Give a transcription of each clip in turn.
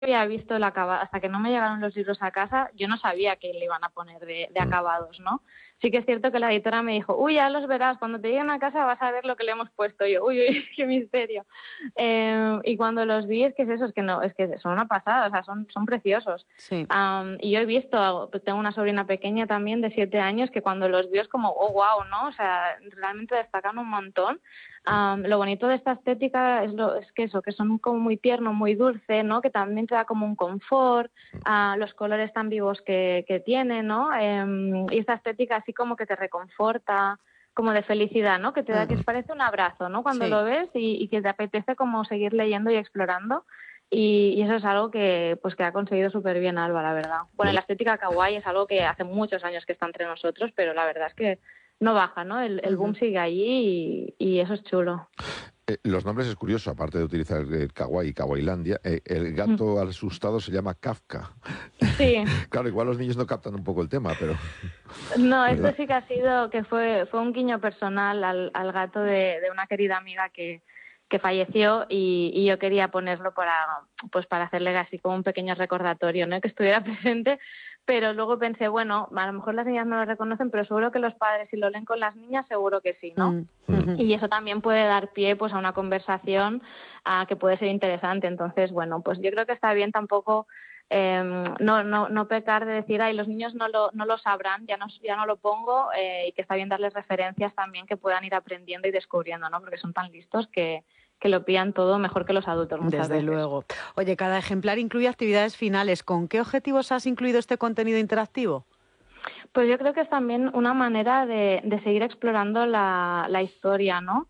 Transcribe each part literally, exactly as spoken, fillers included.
había visto el acabado, hasta que no me llegaron los libros a casa, yo no sabía que le iban a poner de, de acabados, ¿no? Sí que es cierto que la editora me dijo, uy, ya los verás, cuando te lleguen a casa vas a ver lo que le hemos puesto. Yo, uy, uy, qué misterio. Eh, y cuando los vi, es que es eso, es que no, es que son una pasada, o sea, son, son preciosos. Sí. Um, y yo he visto, tengo una sobrina pequeña también de siete años, que cuando los vio es como, oh, wow, ¿no? O sea, realmente destacan un montón. Um, lo bonito de esta estética es, lo, es que eso, que son como muy tierno, muy dulce, ¿no? Que también te da como un confort, uh, los colores tan vivos que, que tiene, ¿no? Um, y esta estética así como que te reconforta, como de felicidad, ¿no? Que te da, que parece un abrazo, ¿no? Cuando Sí. lo ves y, y que te apetece como seguir leyendo y explorando. Y, y eso es algo que pues que ha conseguido súper bien Alba, la verdad. Bueno, la estética kawaii es algo que hace muchos años que está entre nosotros, pero la verdad es que no baja, ¿no? El, el boom sigue allí y, y eso es chulo. Eh, los nombres es curioso, aparte de utilizar el kawaii, kawailandia, eh, el gato mm. asustado se llama Kafka. Sí. Claro, igual los niños no captan un poco el tema, pero... No, esto ¿verdad? Sí que ha sido, que fue fue un guiño personal al, al gato de, de una querida amiga que, que falleció y, y yo quería ponerlo para, pues para hacerle así como un pequeño recordatorio, ¿no? Que estuviera presente. Pero luego pensé, bueno, a lo mejor las niñas no lo reconocen, pero seguro que los padres, si lo leen con las niñas, seguro que sí, ¿no? Mm. Y eso también puede dar pie pues a una conversación uh, que puede ser interesante. Entonces, bueno, pues yo creo que está bien tampoco eh, no, no, no pecar de decir, ay, los niños no lo, no lo sabrán, ya no, ya no lo pongo, eh, y que está bien darles referencias también que puedan ir aprendiendo y descubriendo, ¿no? Porque son tan listos que... que lo pillan todo mejor que los adultos muchas Desde veces. luego. Oye, cada ejemplar incluye actividades finales. ¿Con qué objetivos has incluido este contenido interactivo? Pues yo creo que es también una manera de, de seguir explorando la, la historia, ¿no?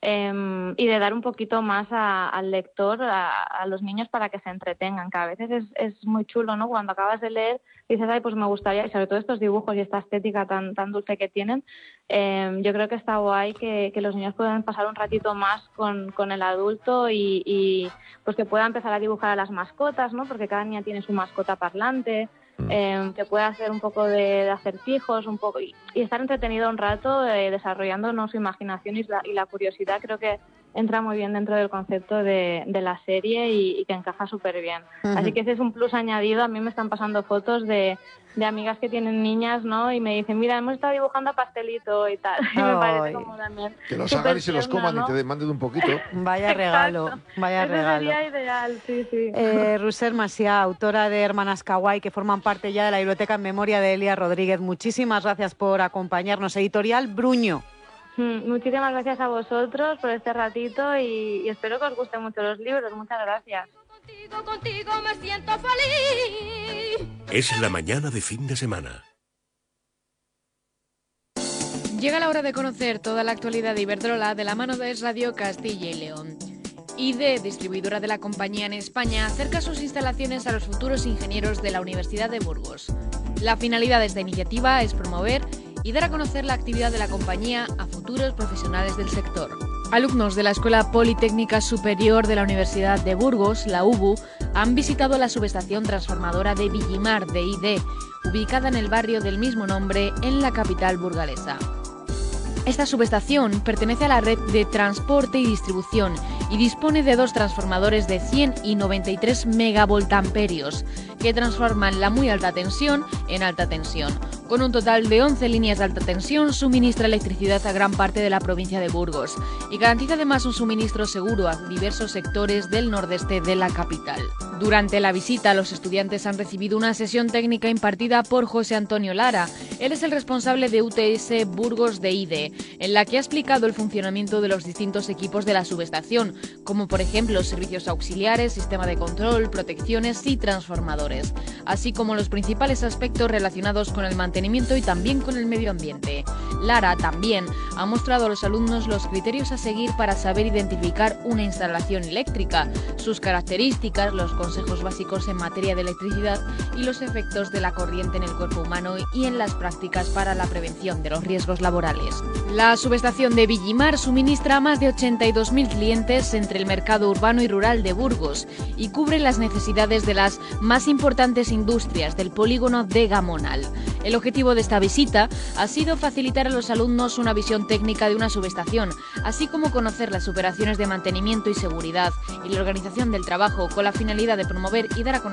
Eh, y de dar un poquito más a, al lector, a, a los niños, para que se entretengan, que a veces es, es muy chulo, ¿no? Cuando acabas de leer dices, ay, pues me gustaría, y sobre todo estos dibujos y esta estética tan tan dulce que tienen, eh, yo creo que está guay que, que los niños puedan pasar un ratito más con, con el adulto y, y pues que pueda empezar a dibujar a las mascotas, ¿no? Porque cada niña tiene su mascota parlante. Eh, que pueda hacer un poco de, de acertijos un poco y, y estar entretenido un rato eh, desarrollando, ¿no?, su imaginación y la, y la curiosidad. Creo que entra muy bien dentro del concepto de, de la serie y, y que encaja súper bien. Uh-huh. Así que ese es un plus añadido. A mí me están pasando fotos de, de amigas que tienen niñas, ¿no? Y me dicen, mira, hemos estado dibujando a pastelito y tal. Y me parece como también que los hagan y se los coman, ¿no? Y te manden un poquito. Vaya regalo, vaya Eso regalo. Sería ideal, sí, sí. Eh, Roser Macià, autora de Hermanas Kawaii, que forman parte ya de la biblioteca en memoria de Elia Rodríguez. Muchísimas gracias por acompañarnos. Editorial Bruño. Muchísimas gracias a vosotros por este ratito y, y espero que os gusten mucho los libros. Muchas gracias. Contigo, contigo me siento feliz. Es la mañana de fin de semana. Llega la hora de conocer toda la actualidad de Iberdrola de la mano de Es Radio Castilla y León. I D E, distribuidora de la compañía en España, acerca sus instalaciones a los futuros ingenieros de la Universidad de Burgos. La finalidad de esta iniciativa es promover y dar a conocer la actividad de la compañía a futuros profesionales del sector. Alumnos de la Escuela Politécnica Superior de la Universidad de Burgos, la U B U, han visitado la subestación transformadora de Villimar de I D E, ubicada en el barrio del mismo nombre en la capital burgalesa. Esta subestación pertenece a la red de transporte y distribución y dispone de dos transformadores de cien y noventa y tres megavoltamperios que transforman la muy alta tensión en alta tensión. Con un total de once líneas de alta tensión, suministra electricidad a gran parte de la provincia de Burgos y garantiza además un suministro seguro a diversos sectores del nordeste de la capital. Durante la visita, los estudiantes han recibido una sesión técnica impartida por José Antonio Lara. Él es el responsable de U T S Burgos de I D E, en la que ha explicado el funcionamiento de los distintos equipos de la subestación, como por ejemplo servicios auxiliares, sistema de control, protecciones y transformadores, así como los principales aspectos relacionados con el mantenimiento y también con el medio ambiente. Lara también ha mostrado a los alumnos los criterios a seguir para saber identificar una instalación eléctrica, sus características, los consejos básicos en materia de electricidad y los efectos de la corriente en el cuerpo humano y en las prácticas para la prevención de los riesgos laborales. La subestación de Villimar suministra a más de ochenta y dos mil clientes entre el mercado urbano y rural de Burgos y cubre las necesidades de las más importantes industrias del polígono de Gamonal. El objetivo de esta visita ha sido facilitar a los alumnos una visión técnica de una subestación, así como conocer las operaciones de mantenimiento y seguridad y la organización del trabajo, con la finalidad de promover y dar a conocer